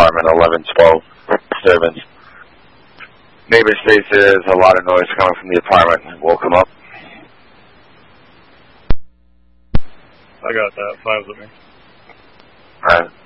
apartment 1112 disturbance. Neighbor states there's a lot of noise coming from the apartment. Woke him up. I got that. 5's with me. Alright.